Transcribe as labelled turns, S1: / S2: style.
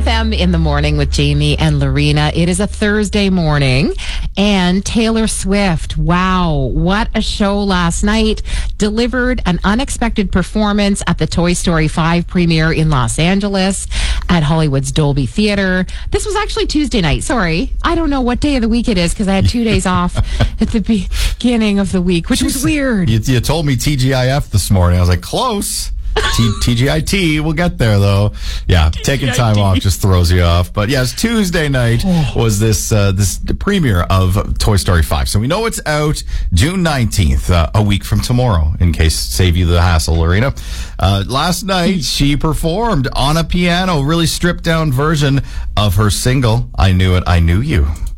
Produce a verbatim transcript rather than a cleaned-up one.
S1: F M in the morning with Jamie and Lorena. It is a Thursday morning, and Taylor Swift, wow, what a show last night. Delivered an unexpected performance at the Toy Story five premiere in Los Angeles at Hollywood's Dolby Theater. This was actually Tuesday night. Sorry, I don't know what day of the week it is because I had two days off at the beginning of the week, which was weird.
S2: You, you told me T G I F this morning. I was like, close. T- TGIT, we'll get there though. Yeah, taking time off just throws you off. But yes, Tuesday night was this uh, this premiere of Toy Story five. So we know it's out June nineteenth, uh, a week from tomorrow, in case save you the hassle, Lorena. Uh, last night, she performed on a piano, really stripped down version of her single, I Knew It, I Knew You.